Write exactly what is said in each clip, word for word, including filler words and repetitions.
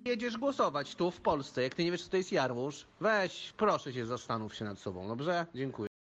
jedziesz głosować tu w Polsce, jak ty nie wiesz, co to jest Jarmuż, weź, proszę cię, zastanów się nad sobą, dobrze? Dziękuję.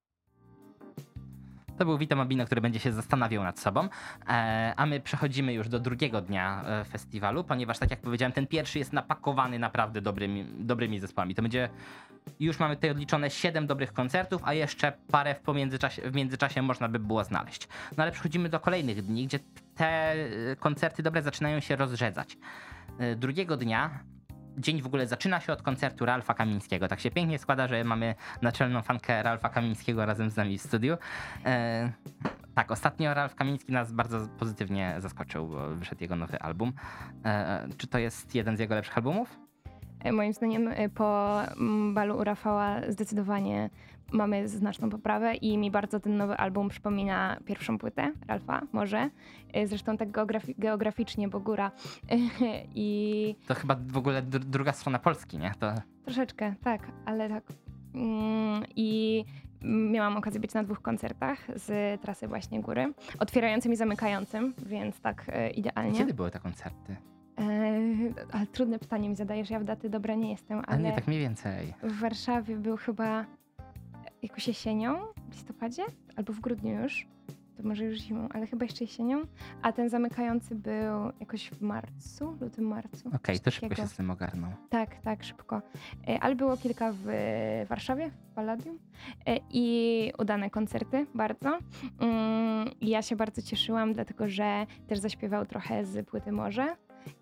To był Vito Mobino, który będzie się zastanawiał nad sobą, e, a my przechodzimy już do drugiego dnia e, festiwalu, ponieważ tak jak powiedziałem, ten pierwszy jest napakowany naprawdę dobrymi, dobrymi zespołami. To będzie, już mamy tutaj odliczone siedem dobrych koncertów, a jeszcze parę w, pomiędzyczasie, w międzyczasie można by było znaleźć. No ale przechodzimy do kolejnych dni, gdzie te e, koncerty dobre zaczynają się rozrzedzać. E, drugiego dnia dzień w ogóle zaczyna się od koncertu Ralfa Kamińskiego. Tak się pięknie składa, że mamy naczelną fankę Ralfa Kamińskiego razem z nami w studiu. E, tak, ostatnio Ralf Kamiński nas bardzo pozytywnie zaskoczył, bo wyszedł jego nowy album. E, czy to jest jeden z jego lepszych albumów? Moim zdaniem po balu u Rafała zdecydowanie mamy znaczną poprawę i mi bardzo ten nowy album przypomina pierwszą płytę Ralfa, może. Zresztą tak geografi- geograficznie, bo góra. I To chyba w ogóle dr- druga strona Polski, nie? To... troszeczkę, tak, ale tak. I miałam okazję być na dwóch koncertach z trasy właśnie góry. Otwierającym i zamykającym, więc tak idealnie. Kiedy były te koncerty? Eee, ale trudne pytanie mi zadajesz, ja w daty dobra nie jestem, Ale ale nie, tak mniej więcej. w Warszawie był chyba jakoś jesienią, w listopadzie, albo w grudniu już, to może już zimą, ale chyba jeszcze jesienią, a ten zamykający był jakoś w marcu, lutym marcu. Okej, okay, to szybko takiego. się z tym ogarnął. Tak, tak, szybko. E, ale było kilka w Warszawie, w Palladium e, i udane koncerty bardzo. Mm, ja się bardzo cieszyłam, dlatego że też zaśpiewał trochę z płyty Morze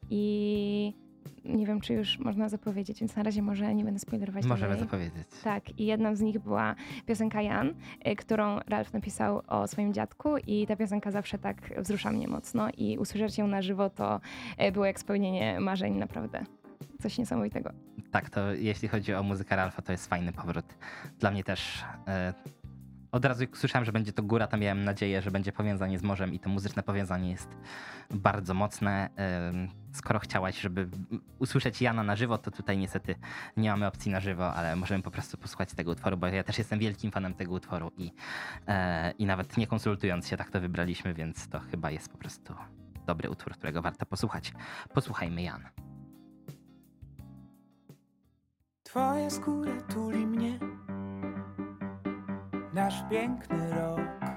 i nie wiem, czy już można zapowiedzieć, więc na razie może nie będę spoilerować. Możemy dalej. zapowiedzieć. Tak, i jedna z nich była piosenka Jan, y, którą Ralf napisał o swoim dziadku i ta piosenka zawsze tak wzrusza mnie mocno i usłyszeć ją na żywo to y, było jak spełnienie marzeń, naprawdę. Coś niesamowitego. Tak, to jeśli chodzi o muzykę Ralfa, to jest fajny powrót. Dla mnie też. E, od razu jak słyszałem, że będzie to góra, to miałem nadzieję, że będzie powiązanie z morzem i to muzyczne powiązanie jest bardzo mocne. E, skoro chciałaś, żeby usłyszeć Jana na żywo, to tutaj niestety nie mamy opcji na żywo, ale możemy po prostu posłuchać tego utworu, bo ja też jestem wielkim fanem tego utworu i, e, i nawet nie konsultując się tak to wybraliśmy, więc to chyba jest po prostu dobry utwór, którego warto posłuchać. Posłuchajmy Jan. Twoja skóra tuli mnie, nasz piękny rok.